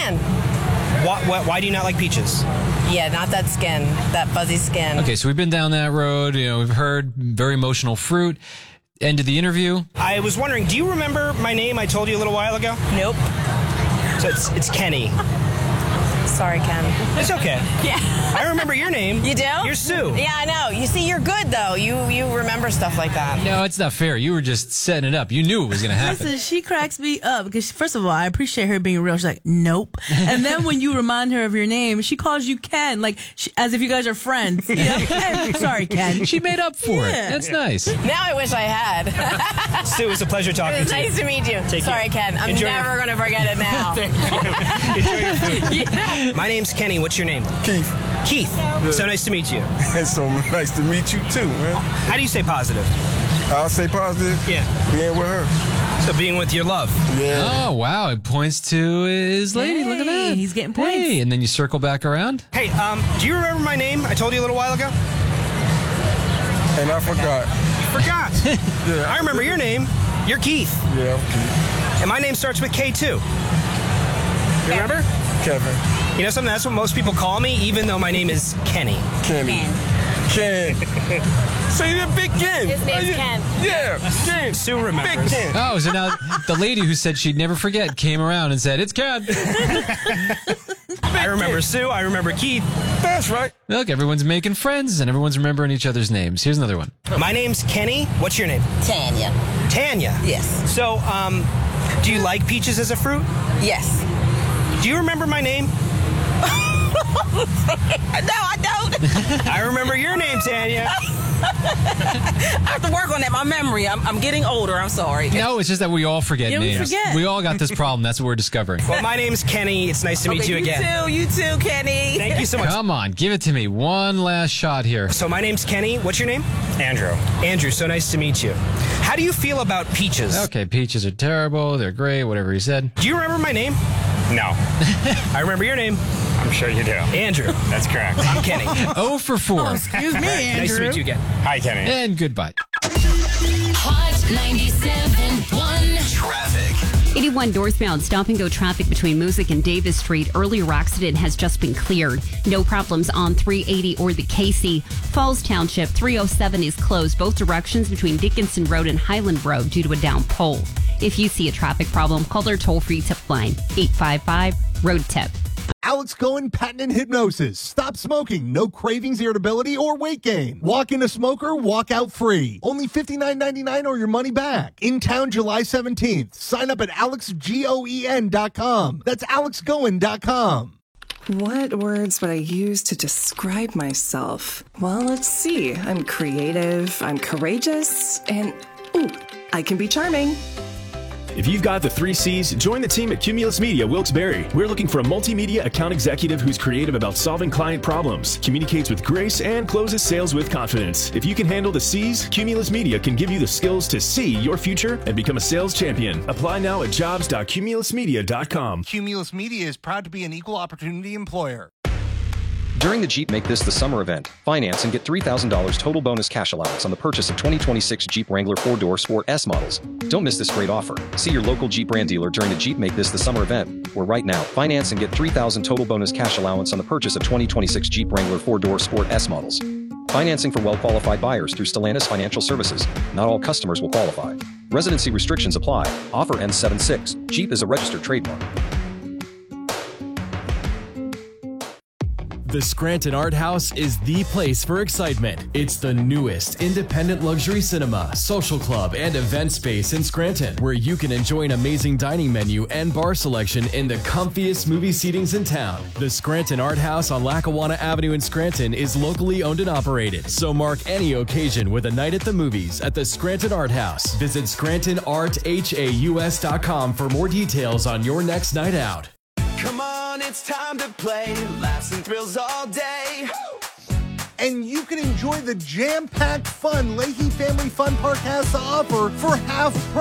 skin. Why do you not like peaches? Yeah, not that skin, that fuzzy skin. Okay, so we've been down that road. We've heard very emotional fruit. End of the interview. I was wondering, do you remember my name I told you a little while ago? Nope. So it's Kenny. Sorry, Ken. It's okay. Yeah. I remember your name. You do? You're Sue. Yeah, I know. You see, you're good, though. You remember stuff like that. No, it's not fair. You were just setting it up. You knew it was going to happen. Listen, she cracks me up because, first of all, I appreciate her being real. She's like, nope. And then when you remind her of your name, she calls you Ken, like as if you guys are friends. You know? Ken. Sorry, Ken. She made up for it. That's nice. Now I wish I had. Sue, it was a pleasure talking It was to you. nice to meet you. Take Sorry, care. Ken. I'm Enjoy never going to forget it now. Enjoy your food. Yeah. My name's Kenny. What's your name? Keith. Keith. So nice to meet you. It's so nice to meet you too, man. How do you say positive? I'll say positive. Yeah. Being with her. So being with your love. Yeah. Oh, wow. It points to his lady. Look at that. He's getting points. Hey, and then you circle back around. Hey, do you remember my name I told you a little while ago? And I forgot. Forgot. Yeah. I remember your name. You're Keith. Yeah, okay. And my name starts with K too. You remember? Kevin. You know something? That's what most people call me, even though my name is Kenny. Kenny. Ken. Say that Big Ken. His name's Ken. Yeah, Ken. Sue Big remembers. Ken. Oh, so now the lady who said she'd never forget came around and said, it's Ken. I remember Sue. I remember Keith. That's right. Look, everyone's making friends and everyone's remembering each other's names. Here's another one. My name's Kenny. What's your name? Tanya. Tanya. Yes. So, do you like peaches as a fruit? Yes. Do you remember my name? No, I don't. I remember your name, Tanya. I have to work on that. My memory. I'm getting older. I'm sorry. No, it's just that we all forget Yeah, we names. forget. We all got this problem. That's what we're discovering. Well, my name's Kenny. It's nice to meet you again. You too, Kenny. Thank you so much. Come on, give it to me. One last shot here. So my name's Kenny. What's your name? Andrew. Andrew. So nice to meet you. How do you feel about peaches? Okay, peaches are terrible. They're great, whatever he said. Do you remember my name? No. I remember your name. I'm sure you do. Andrew. That's correct. I'm Kenny. 0 for 4. Excuse me, Andrew. Nice to meet you again. Hi, Kenny. And goodbye. Hot 97.1 Traffic. 81 northbound stop-and-go traffic between Music and Davis Street. Earlier accident has just been cleared. No problems on 380 or the Casey. Falls Township 307 is closed both directions between Dickinson Road and Highland Road due to a down pole. If you see a traffic problem, call their toll-free tip line, 855-ROAD-TIP. Alex Cohen Patent and Hypnosis. Stop smoking. No cravings, irritability, or weight gain. Walk in a smoker, walk out free. Only $59.99 or your money back. In town July 17th. Sign up at alexgoen.com. That's alexgoen.com. What words would I use to describe myself? Well, let's see. I'm creative, I'm courageous, and ooh, I can be charming. If you've got the 3 C's, join the team at Cumulus Media Wilkes-Barre. We're looking for a multimedia account executive who's creative about solving client problems, communicates with grace, and closes sales with confidence. If you can handle the C's, Cumulus Media can give you the skills to see your future and become a sales champion. Apply now at jobs.cumulusmedia.com. Cumulus Media is proud to be an equal opportunity employer. During the Jeep Make This the Summer event, finance and get $3,000 total bonus cash allowance on the purchase of 2026 Jeep Wrangler 4-door Sport S models. Don't miss this great offer. See your local Jeep brand dealer during the Jeep Make This the Summer event, where right now, finance and get $3,000 total bonus cash allowance on the purchase of 2026 Jeep Wrangler 4-door Sport S models. Financing for well-qualified buyers through Stellantis Financial Services. Not all customers will qualify. Residency restrictions apply. Offer ends 7/6. Jeep is a registered trademark. The Scranton Art House is the place for excitement. It's the newest independent luxury cinema, social club, and event space in Scranton, where you can enjoy an amazing dining menu and bar selection in the comfiest movie seatings in town. The Scranton Art House on Lackawanna Avenue in Scranton is locally owned and operated, so mark any occasion with a night at the movies at the Scranton Art House. Visit ScrantonArtHaus.com for more details on your next night out. Come on, it's time to play. Laughs and thrills all day. And you can enjoy the jam-packed fun Leahy Family Fun Park has to offer for half price.